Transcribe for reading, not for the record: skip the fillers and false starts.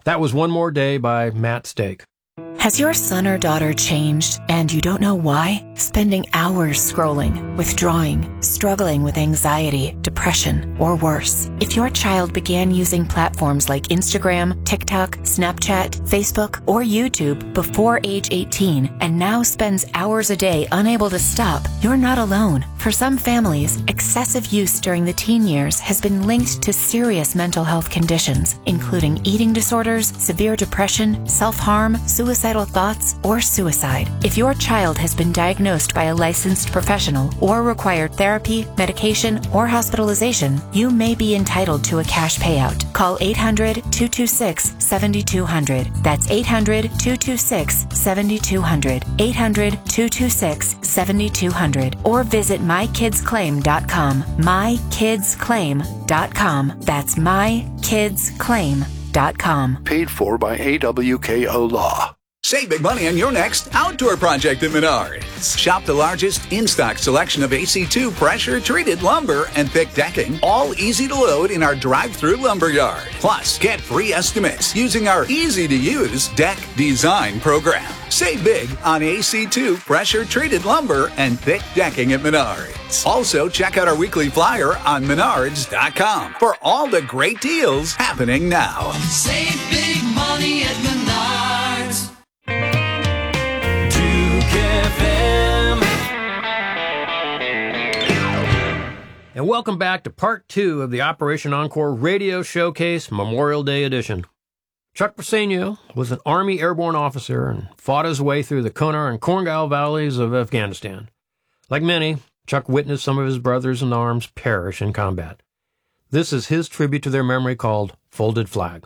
That was One More Day by Matt Stake. Has your son or daughter changed and you don't know why? Spending hours scrolling, withdrawing, struggling with anxiety, depression, or worse. If your child began using platforms like Instagram, TikTok, Snapchat, Facebook, or YouTube before age 18 and now spends hours a day unable to stop, you're not alone. For some families, excessive use during the teen years has been linked to serious mental health conditions, including eating disorders, severe depression, self-harm, suicidal thoughts, or suicide. If your child has been diagnosed by a licensed professional or required therapy, medication, or hospitalization, you may be entitled to a cash payout. Call 800-226-7200. That's 800-226-7200. 800-226-7200. Or visit mykidsclaim.com. mykidsclaim.com. That's mykidsclaim.com. Paid for by AWKO Law. Save big money on your next outdoor project at Menards. Shop the largest in-stock selection of AC2 pressure-treated lumber and thick decking, all easy to load in our drive-through lumber yard. Plus, get free estimates using our easy-to-use deck design program. Save big on AC2 pressure-treated lumber and thick decking at Menards. Also, check out our weekly flyer on Menards.com for all the great deals happening now. Save big money at Menards. And welcome back to part 2 of the Operation Encore Radio Showcase Memorial Day Edition. Chuck Briseño was an Army airborne officer and fought his way through the Kunar and Korengal valleys of Afghanistan. Like many, Chuck witnessed some of his brothers in arms perish in combat. This is his tribute to their memory called Folded Flag.